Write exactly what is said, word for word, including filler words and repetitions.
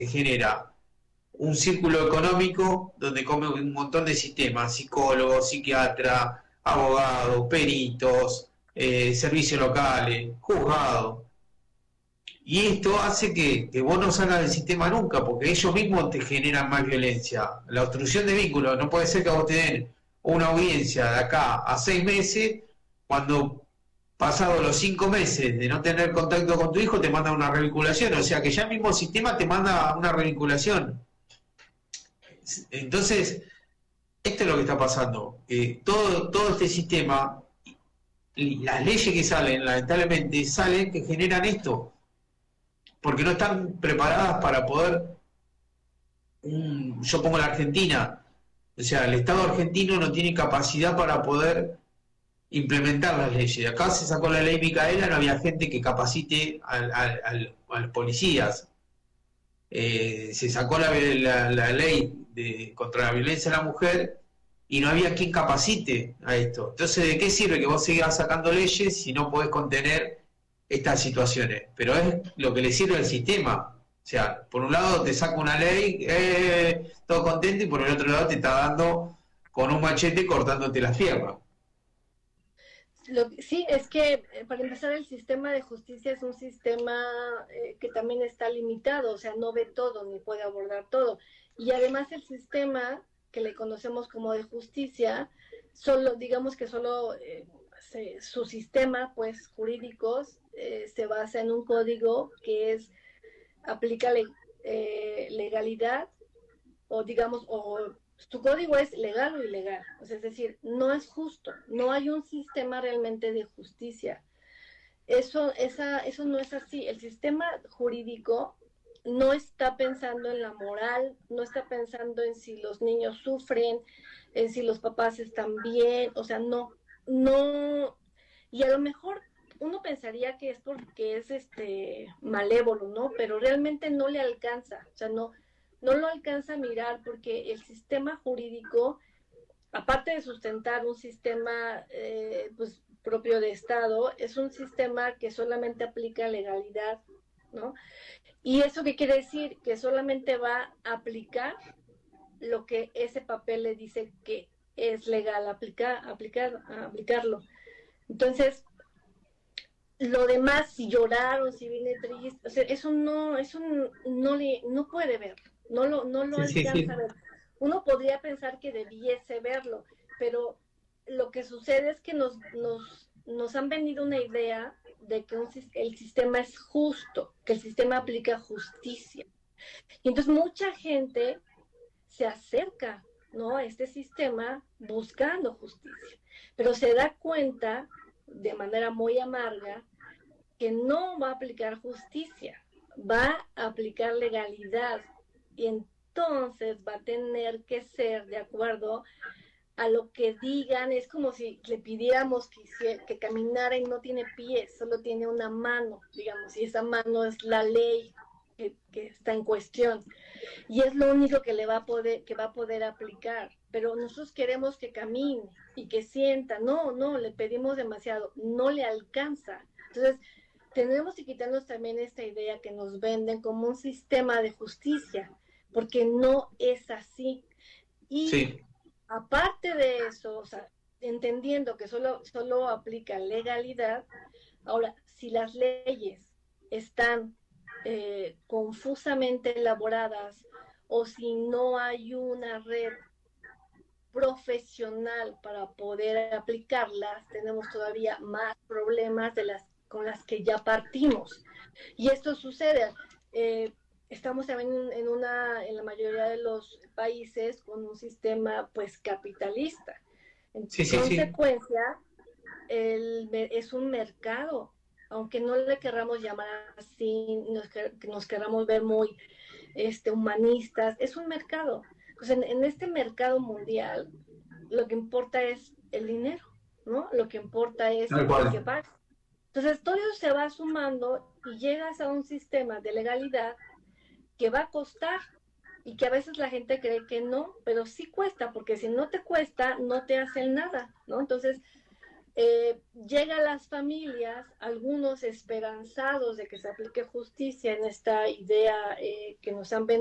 genera un círculo económico donde come un montón de sistemas, psicólogos, psiquiatras, abogados, peritos, eh, servicios locales, juzgados. Y esto hace que, que vos no salgas del sistema nunca, porque ellos mismos te generan más violencia. La obstrucción de vínculos, no puede ser que a vos te den una audiencia de acá a seis meses, cuando pasado los cinco meses de no tener contacto con tu hijo te manda una revinculación, o sea que ya el mismo sistema te manda una revinculación. Entonces, esto es lo que está pasando. Eh, todo, todo este sistema, y las leyes que salen, lamentablemente, salen que generan esto, porque no están preparadas para poder, um, yo pongo la Argentina, o sea, el Estado argentino no tiene capacidad para poder implementar las leyes. Acá se sacó la ley Micaela, no había gente que capacite al, al, al, a los policías. Eh, se sacó la, la, la ley de, contra la violencia a la mujer y no había quien capacite a esto. Entonces, ¿de qué sirve que vos sigas sacando leyes si no podés contener estas situaciones? Pero es lo que le sirve al sistema. O sea, por un lado te saca una ley, eh, todo contento, y por el otro lado te está dando con un machete cortándote las piernas. Lo, sí, es que eh, para empezar el sistema de justicia es un sistema eh, que también está limitado, o sea, no ve todo ni puede abordar todo. Y además el sistema que le conocemos como de justicia, solo, digamos que solo eh, se, su sistema, pues, jurídicos, eh, se basa en un código que es, aplica le, eh, legalidad, o digamos, o tu código es legal o ilegal, o sea, es decir, no es justo, no hay un sistema realmente de justicia. Eso, esa, eso no es así. El sistema jurídico no está pensando en la moral, no está pensando en si los niños sufren, en si los papás están bien, o sea, no, no, y a lo mejor uno pensaría que es porque es este malévolo, ¿no? Pero realmente no le alcanza, o sea, no, no lo alcanza a mirar porque el sistema jurídico, aparte de sustentar un sistema eh, pues, propio de Estado, es un sistema que solamente aplica legalidad, ¿no? ¿Y eso qué quiere decir? Que solamente va a aplicar lo que ese papel le dice que es legal aplicar, aplicar, aplicarlo. Entonces, lo demás, si lloraron, si viene triste, o sea, eso no, eso no le, no puede ver, no lo, no lo Sí, sí, alcanza a sí. ver. Uno podría pensar que debiese verlo, pero lo que sucede es que nos, nos, nos han vendido una idea de que un, el sistema es justo, que el sistema aplica justicia. Y entonces mucha gente se acerca, ¿no?, a este sistema buscando justicia, pero se da cuenta de manera muy amarga que no va a aplicar justicia, va a aplicar legalidad y entonces va a tener que ser de acuerdo a lo que digan. Es como si le pidiéramos que, hiciera, que caminara y no tiene pies, solo tiene una mano, digamos, y esa mano es la ley que, que está en cuestión y es lo único que le va a poder, que va a poder aplicar. Pero nosotros queremos que camine y que sienta. No, no, le pedimos demasiado, no le alcanza. Entonces, tenemos que quitarnos también esta idea que nos venden como un sistema de justicia, porque no es así. Y Sí. aparte de eso, o sea, entendiendo que solo, solo aplica legalidad, ahora, si las leyes están eh, confusamente elaboradas o si no hay una red profesional para poder aplicarlas, tenemos todavía más problemas de las con las que ya partimos. Y esto sucede, eh, estamos también en una, en la mayoría de los países con un sistema pues capitalista. En Sí, sí, sí. consecuencia, el, es un mercado, aunque no le querramos llamar así, nos, nos querramos ver muy este, humanistas, es un mercado. Pues en, en este mercado mundial, lo que importa es el dinero, ¿no? Lo que importa es Tal el que cual. paga. Entonces, todo eso se va sumando y llegas a un sistema de legalidad que va a costar y que a veces la gente cree que no, pero sí cuesta, porque si no te cuesta, no te hacen nada, ¿no? Entonces, eh, llega a las familias, algunos esperanzados de que se aplique justicia en esta idea eh, que nos han vendido